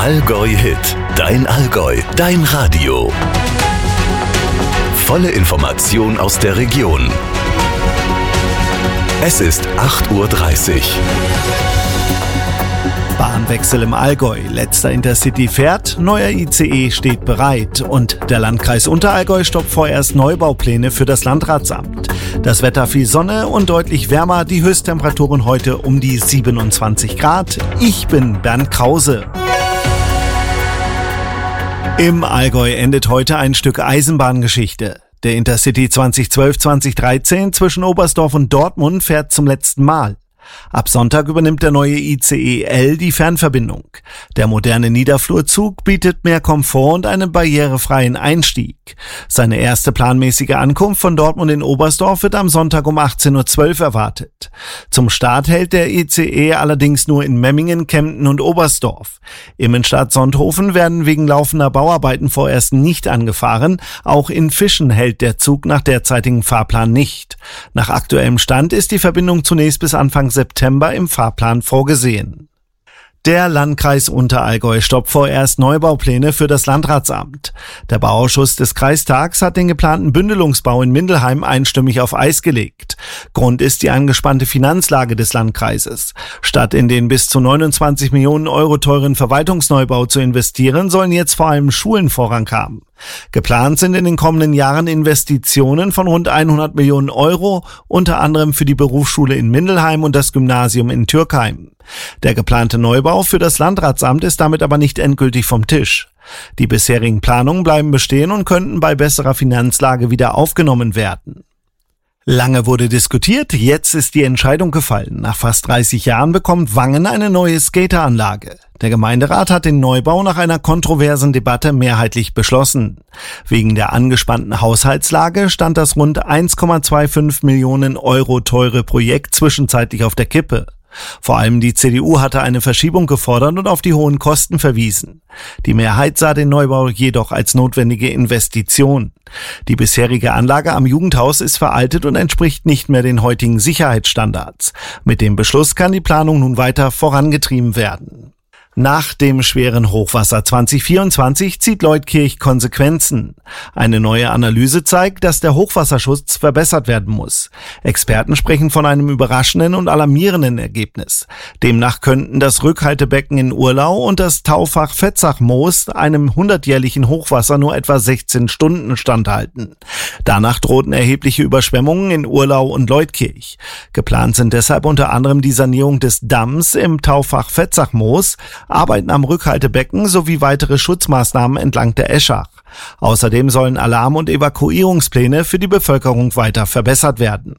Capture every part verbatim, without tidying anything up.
Allgäu Hit, dein Allgäu, dein Radio. Volle Information aus der Region. Es ist acht Uhr dreißig. Bahnwechsel im Allgäu. Letzter Intercity fährt, neuer I C E steht bereit und der Landkreis Unterallgäu stoppt vorerst Neubaupläne für das Landratsamt. Das Wetter viel Sonne und deutlich wärmer, die Höchsttemperaturen heute um die siebenundzwanzig Grad. Ich bin Bernd Krause. Im Allgäu endet heute ein Stück Eisenbahngeschichte. Der Intercity zwanzig zwölf zweitausenddreizehn zwischen Oberstdorf und Dortmund fährt zum letzten Mal. Ab Sonntag übernimmt der neue I C E L die Fernverbindung. Der moderne Niederflurzug bietet mehr Komfort und einen barrierefreien Einstieg. Seine erste planmäßige Ankunft von Dortmund in Oberstdorf wird am Sonntag um achtzehn Uhr zwölf erwartet. Zum Start hält der I C E allerdings nur in Memmingen, Kempten und Oberstdorf. Im Innenstadt Sonthofen werden wegen laufender Bauarbeiten vorerst nicht angefahren. Auch in Fischen hält der Zug nach derzeitigem Fahrplan nicht. Nach aktuellem Stand ist die Verbindung zunächst bis Anfang September im Fahrplan vorgesehen. Der Landkreis Unterallgäu stoppt vorerst Neubaupläne für das Landratsamt. Der Bauausschuss des Kreistags hat den geplanten Bündelungsbau in Mindelheim einstimmig auf Eis gelegt. Grund ist die angespannte Finanzlage des Landkreises. Statt in den bis zu neunundzwanzig Millionen Euro teuren Verwaltungsneubau zu investieren, sollen jetzt vor allem Schulen Vorrang haben. Geplant sind in den kommenden Jahren Investitionen von rund hundert Millionen Euro, unter anderem für die Berufsschule in Mindelheim und das Gymnasium in Türkheim. Der geplante Neubau für das Landratsamt ist damit aber nicht endgültig vom Tisch. Die bisherigen Planungen bleiben bestehen und könnten bei besserer Finanzlage wieder aufgenommen werden. Lange wurde diskutiert, jetzt ist die Entscheidung gefallen. Nach fast dreißig Jahren bekommt Wangen eine neue Skateranlage. Der Gemeinderat hat den Neubau nach einer kontroversen Debatte mehrheitlich beschlossen. Wegen der angespannten Haushaltslage stand das rund eins Komma fünfundzwanzig Millionen Euro teure Projekt zwischenzeitlich auf der Kippe. Vor allem die C D U hatte eine Verschiebung gefordert und auf die hohen Kosten verwiesen. Die Mehrheit sah den Neubau jedoch als notwendige Investition. Die bisherige Anlage am Jugendhaus ist veraltet und entspricht nicht mehr den heutigen Sicherheitsstandards. Mit dem Beschluss kann die Planung nun weiter vorangetrieben werden. Nach dem schweren Hochwasser zwanzig vierundzwanzig zieht Leutkirch Konsequenzen. Eine neue Analyse zeigt, dass der Hochwasserschutz verbessert werden muss. Experten sprechen von einem überraschenden und alarmierenden Ergebnis. Demnach könnten das Rückhaltebecken in Urlau und das Taufach Vetzachmoos einem hundertjährlichen Hochwasser nur etwa sechzehn Stunden standhalten. Danach drohten erhebliche Überschwemmungen in Urlau und Leutkirch. Geplant sind deshalb unter anderem die Sanierung des Damms im Taufach Vetzachmoos, Arbeiten am Rückhaltebecken sowie weitere Schutzmaßnahmen entlang der Eschach. Außerdem sollen Alarm- und Evakuierungspläne für die Bevölkerung weiter verbessert werden.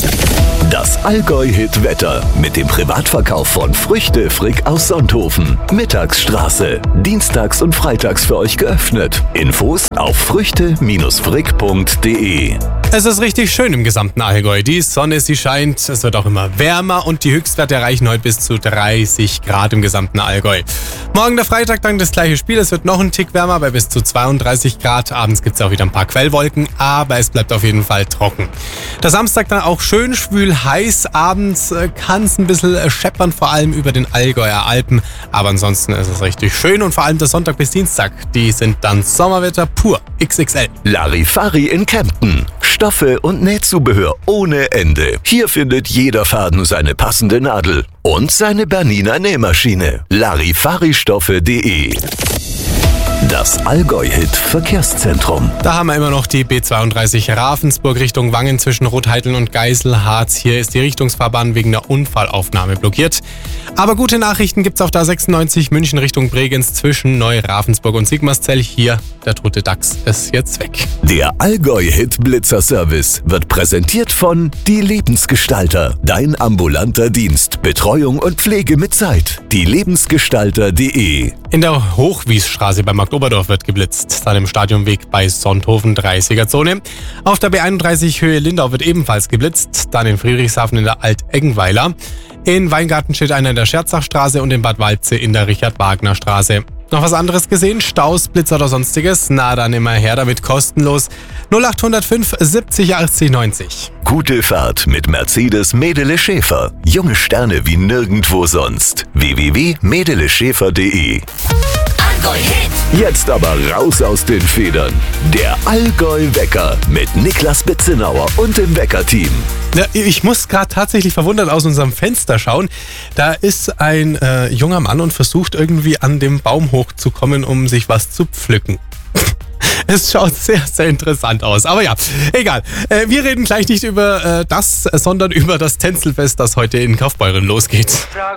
Das Allgäu-Hit-Wetter mit dem Privatverkauf von Früchte Frick aus Sonthofen. Mittagsstraße. Dienstags und freitags für euch geöffnet. Infos auf früchte frick punkt de. Es ist richtig schön im gesamten Allgäu. Die Sonne, sie scheint, es wird auch immer wärmer und die Höchstwerte erreichen heute bis zu dreißig Grad im gesamten Allgäu. Morgen der Freitag dann das gleiche Spiel. Es wird noch ein Tick wärmer bei bis zu zweiunddreißig Grad. Abends gibt es auch wieder ein paar Quellwolken, aber es bleibt auf jeden Fall trocken. Der Samstag dann auch schön schwül heiß. Abends kann es ein bisschen scheppern, vor allem über den Allgäuer Alpen. Aber ansonsten ist es richtig schön und vor allem der Sonntag bis Dienstag, die sind dann Sommerwetter pur. X X L. Larifari in Kempten. Stoffe und Nähzubehör ohne Ende. Hier findet jeder Faden seine passende Nadel und seine Bernina Nähmaschine. Larifaristoffe punkt de. Das Allgäu-Hit-Verkehrszentrum. Da haben wir immer noch die B zweiunddreißig Ravensburg Richtung Wangen zwischen Rotheiteln und Geiselharz. Hier ist die Richtungsfahrbahn wegen der Unfallaufnahme blockiert. Aber gute Nachrichten gibt's auf der A sechsundneunzig München Richtung Bregenz zwischen Neu-Ravensburg und Sigmarszell. Hier, der tote Dachs ist jetzt weg. Der Allgäu-Hit-Blitzer-Service wird präsentiert von Die Lebensgestalter. Dein ambulanter Dienst. Betreuung und Pflege mit Zeit. Die Lebensgestalter punkt de. In der Hochwiesstraße bei Markt Oberdorf wird geblitzt. Dann im Stadionweg bei Sonthofen dreißiger Zone. Auf der B einunddreißig Höhe Lindau wird ebenfalls geblitzt. Dann in Friedrichshafen in der Alt-Eggenweiler. In Weingarten steht einer in der Scherzachstraße und in Bad Waldsee in der Richard-Wagner-Straße. Noch was anderes gesehen? Staus, Blitzer oder sonstiges? Na, dann immer her damit kostenlos. null acht null fünf siebzig achtzig neunzig. Gute Fahrt mit Mercedes Medele Schäfer. Junge Sterne wie nirgendwo sonst. w w w punkt medele schäfer punkt de Allgäu-Hit. Jetzt aber raus aus den Federn. Der Allgäu-Wecker mit Niklas Betzenauer und dem Wecker-Team. Ja, ich muss gerade tatsächlich verwundert aus unserem Fenster schauen. Da ist ein äh, junger Mann und versucht irgendwie an dem Baum hochzukommen, um sich was zu pflücken. Es schaut sehr, sehr interessant aus. Aber ja, egal. Äh, wir reden gleich nicht über äh, das, sondern über das Tänzelfest, das heute in Kaufbeuren losgeht.